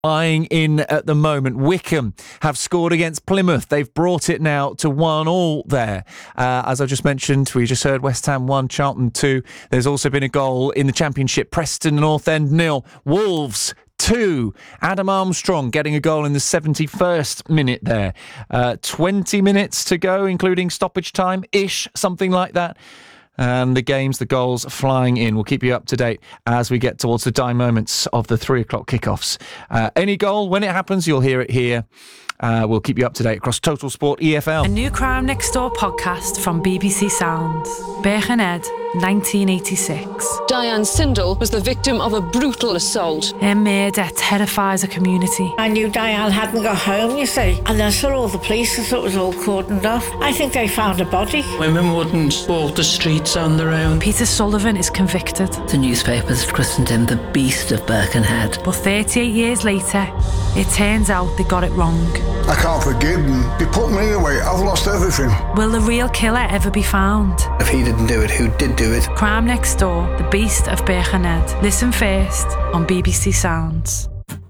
flying in at the moment. Wycombe have scored against Plymouth. They've brought it now to 1-1 there. As I just mentioned, we just heard West Ham 1, Charlton 2. There's also been a goal in the Championship. Preston North End 0. Wolves 2. Adam Armstrong getting a goal in the 71st minute there. 20 minutes to go, including stoppage time-ish, something like that. And the goals flying in. We'll keep you up to date as we get towards the dying moments of the 3 o'clock kickoffs. Any goal, when it happens, you'll hear it here. We'll keep you up to date across Total Sport EFL. A new Crime Next Door podcast from BBC Sounds. Birkenhead, 1986. Diane Sindel was the victim of a brutal assault. Her murder terrifies a community. I knew Diane hadn't got home, you see, and then saw all the police and thought it was all cordoned off. I think they found a body. Women wouldn't walk the streets on their own. Peter Sullivan is convicted. The newspapers christened him the Beast of Birkenhead. But 38 years later, it turns out they got it wrong. I can't forgive them. They put me away. I've lost everything. Will the real killer ever be found? If he didn't do it, who did do it? Crime Next Door, The Beast of Birkenhead. Listen first on BBC Sounds.